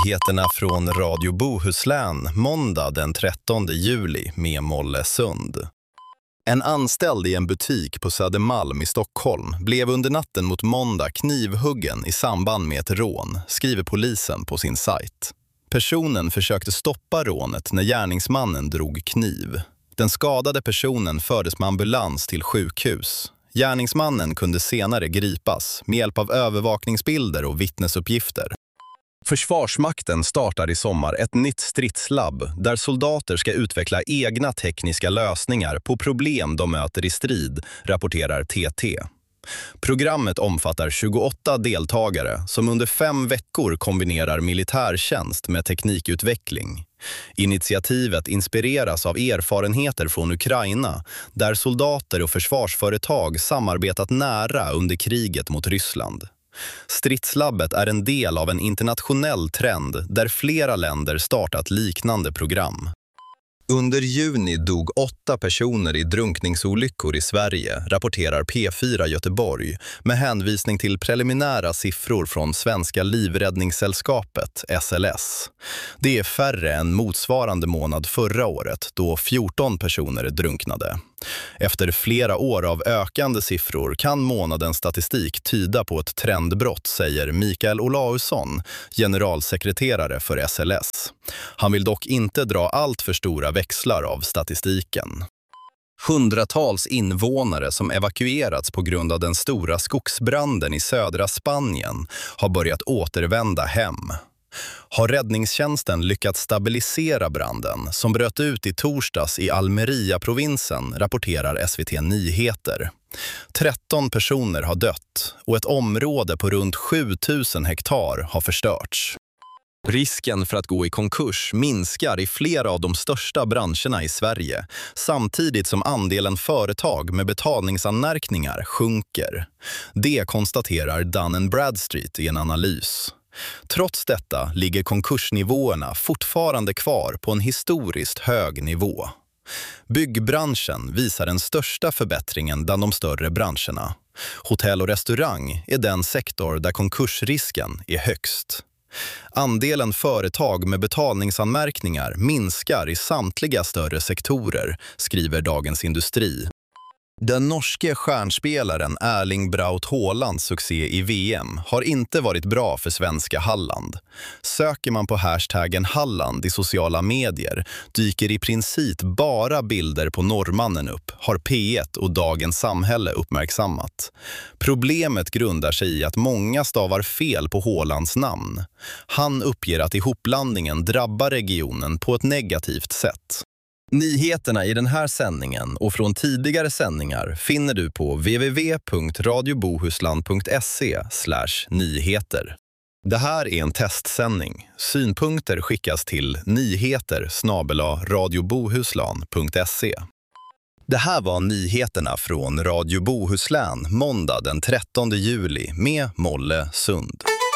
Nyheterna från Radio Bohuslän, måndag den 13 juli med Molle Sund. En anställd i en butik på Södermalm i Stockholm blev under natten mot måndag knivhuggen i samband med ett rån, skriver polisen på sin sajt. Personen försökte stoppa rånet när gärningsmannen drog kniv. Den skadade personen fördes med ambulans till sjukhus. Gärningsmannen kunde senare gripas med hjälp av övervakningsbilder och vittnesuppgifter. Försvarsmakten startar i sommar ett nytt stridslabb där soldater ska utveckla egna tekniska lösningar på problem de möter i strid, rapporterar TT. Programmet omfattar 28 deltagare som under 5 veckor kombinerar militärtjänst med teknikutveckling. Initiativet inspireras av erfarenheter från Ukraina där soldater och försvarsföretag samarbetat nära under kriget mot Ryssland. Stridslabbet är en del av en internationell trend där flera länder startat liknande program. Under juni dog 8 personer i drunkningsolyckor i Sverige, rapporterar P4 Göteborg, med hänvisning till preliminära siffror från Svenska livräddningssällskapet, SLS. Det är färre än motsvarande månad förra året, då 14 personer drunknade. Efter flera år av ökande siffror kan månadens statistik tyda på ett trendbrott, säger Mikael Olausson, generalsekreterare för SLS. Han vill dock inte dra allt för stora växlar av statistiken. Hundratals invånare som evakuerats på grund av den stora skogsbranden i södra Spanien har börjat återvända hem. Har räddningstjänsten lyckats stabilisera branden som bröt ut i torsdags i Almeria-provinsen, rapporterar SVT Nyheter. 13 personer har dött och ett område på runt 7000 hektar har förstörts. Risken för att gå i konkurs minskar i flera av de största branscherna i Sverige, samtidigt som andelen företag med betalningsanmärkningar sjunker. Det konstaterar Dun & Bradstreet i en analys. Trots detta ligger konkursnivåerna fortfarande kvar på en historiskt hög nivå. Byggbranschen visar den största förbättringen bland de större branscherna. Hotell och restaurang är den sektor där konkursrisken är högst. Andelen företag med betalningsanmärkningar minskar i samtliga större sektorer, skriver Dagens Industri. Den norske stjärnspelaren Erling Braut Haalands succé i VM har inte varit bra för svenska Halland. Söker man på hashtaggen Halland i sociala medier dyker i princip bara bilder på norrmannen upp, har P1 och Dagens Samhälle uppmärksammat. Problemet grundar sig i att många stavar fel på Haalands namn. Han uppger att ihopblandningen drabbar regionen på ett negativt sätt. Nyheterna i den här sändningen och från tidigare sändningar finner du på www.radiobohusland.se/nyheter. Det här är en testsändning. Synpunkter skickas till nyheter@radiobohusland.se. Det här var nyheterna från Radio Bohuslän, måndag den 13 juli med Molle Sund.